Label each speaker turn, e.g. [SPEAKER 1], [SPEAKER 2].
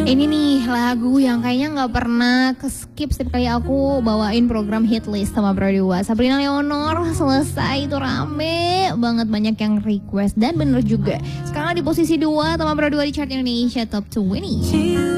[SPEAKER 1] Ini nih lagu yang kayaknya gak pernah ke-skip setiap kali aku bawain program hit list sama Berdua. Sabrina Leonor, Selesai, itu rame banget, banyak yang request. Dan bener juga, sekarang di posisi 2 sama Berdua di chart Indonesia Top 20.